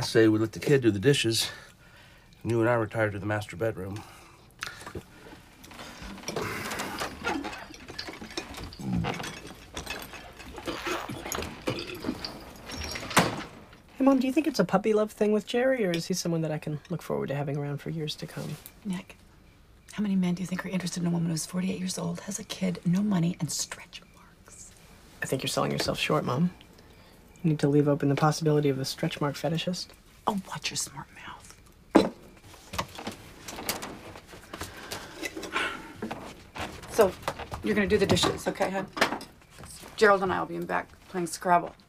say we let the kid do the dishes. And you and I retire to the master bedroom. Hey, Mom, do you think it's a puppy love thing with Jerry, or is he someone that I can look forward to having around for years to come? Nick, how many men do you think are interested in a woman who's 48 years old, has a kid, no money, and stretch marks? I think you're selling yourself short, Mom. You need to leave open the possibility of a stretch mark fetishist. Oh, watch your smart mouth. So, you're gonna do the dishes, okay, hon? Gerald and I will be in back playing Scrabble.